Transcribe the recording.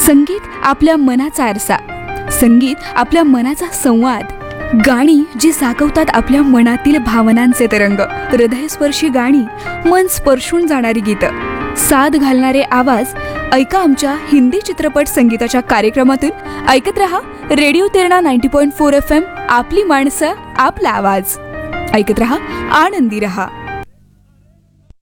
संगीत आपल्या मनाचा आरसा, संगीत आपल्या मनाचा संवाद, गाणी जी साकवतात आपल्या मनातील भावनांचे तरंग, हृदयस्पर्शी गाणी, मन स्पर्शून जाणारी गीतं, साद घालणारे आवाज. ऐका आमच्या हिंदी चित्रपट संगीताच्या कार्यक्रमातून. ऐकत रहा रेडिओ तेरणा 90.4 FM. आपली माणसं, आपला आवाज. ऐकत रहा, आनंदी रहा.